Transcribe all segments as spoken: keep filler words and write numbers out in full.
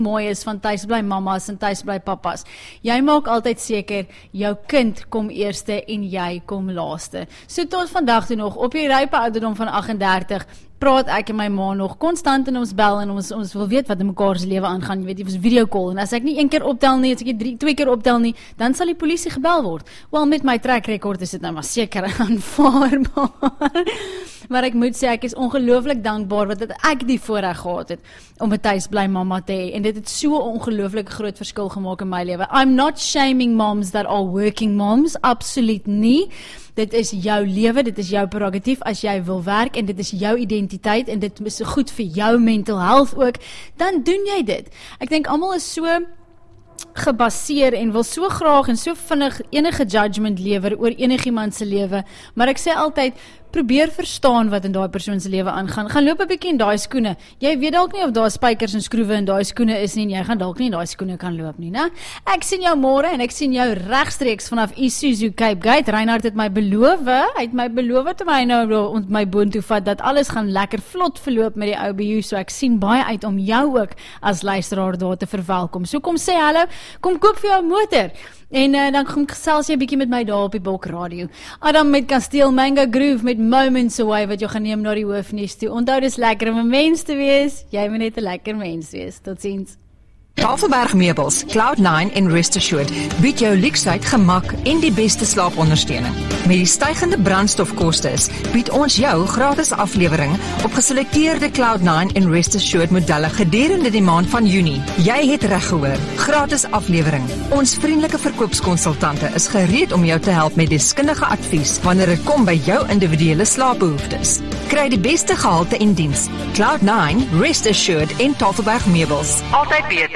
mooi is van tuisbly mamas en tuisbly papas. Jy maak altyd seker, jou kind kom eerste en jy kom laaste. So tot vandag toe nog, op die rype ouderdom van agt en dertig, praat ek en my ma nog konstant en ons bel en ons, ons wil weet wat in mekaar se lewe aangaan, jy weet, jy was video call, en as ek nie een keer optel nie, as ek nie drie, twee keer optel nie, dan sal die polisie gebel word. Wel, met my track record is dit nou maar seker aanvaarbaar. Maar ek moet sê, ek is ongelooflik dankbaar wat ek die voorreg gehad het om 'n tuisbly mamma te hê, en dit het so 'n ongelooflik groot verskil gemaak in my lewe. I'm not shaming moms that are working moms, absoluut nie. Dit is jou lewe, dit is jou prerogatief as jy wil werk, en dit is jou identiteit, en dit is goed vir jou mental health ook, dan doen jy dit. Ek dink almal is so gebaseer en wil so graag en so vinnig enige judgment lewer oor enigiemand se lewe, maar ek sê altyd, probeer verstaan wat in daai persoon se lewe aangaan. Gaan loop 'n bietjie in daai skoene. Jy weet dalk nie of daar spykers en skroewe in daai skoene is nie, en jy gaan dalk nie in daai skoene kan loop nie, né? Ek sien jou môre en ek sien jou regstreeks vanaf Isuzu Cape Gate. Reinhard het my beloof, hy het my beloof te my nou ont my boontoe vat dat alles gaan lekker vlot verloop met die ou B U, so ek sien baie uit om jou ook as luisteraar daar te verwelkom. So kom sê hallo, kom koop vir jou motor. En uh, dan kom gesels jy 'n bietjie met my daar op die Bok Radio. Adam met Kasteel Mango Groove met Moments Away wat jou gaan neem na die hoofnuus toe. Onthou, dis lekker om 'n mens te wees. Jy moet net 'n lekker mens wees. Totsiens. Tafelberg Meubels, Cloud nine en Rest Assured bied jou luksheid, gemak en die beste slaapondersteuning. Met die stygende brandstofkostes bied ons jou gratis aflewering op geselekteerde Cloud nine en Rest Assured modelle gedurende die maand van Junie. Jy het reg gehoor, gratis aflewering. Ons vriendelike verkoopskonsultante is gereed om jou te help met deskundige advies wanneer dit kom by jou individuele slaapbehoeftes. Kry die beste gehalte en diens. Cloud nine, Rest Assured en Tafelberg Meubels. Altyd beter.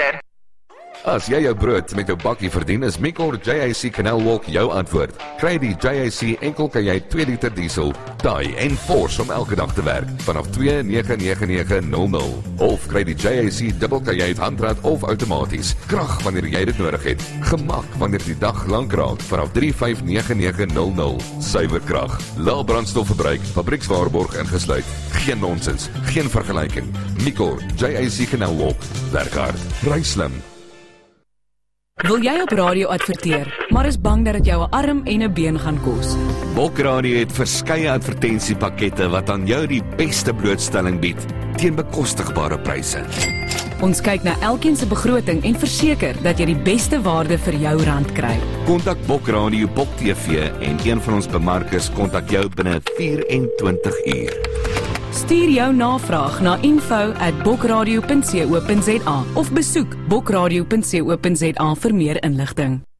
As jy jou brood met jou bakkie verdien, is Micor J I C Canal Walk jou antwoord. Kry die J I C enkel kan jy twee liter diesel, taai en force om elke dag te werk, vanaf twee nege nege nege nul nul. Of kry die J I C dubbel kajuit handrat of outomaties. Krag wanneer jy dit nodig het. Gemak wanneer die dag lank raak, vanaf drie vyf nege nege nul nul. Suiwer krag, lae brandstofverbruik, fabriekswaarborg ingesluit. Geen nonsens, geen vergelyking. Micor J I C Canal Walk. Werk hard, ry slim. Wil jy op radio adverteer, maar is bang dat dit jou 'n arm en 'n been gaan kos? Bok Radio het verskeie advertensiepakkette wat aan jou die beste blootstelling bied teen bekostigbare pryse. Ons kyk na elkeen se begroting en verseker dat jy die beste waarde vir jou rand kry. Kontak Bok Radio, Bok T V en een van ons bemarkers kontak jou binne vyf en twintig uur. Stuur jou navraag na info at bokradio punt co punt za of besoek bokradio punt co punt za vir meer inligting.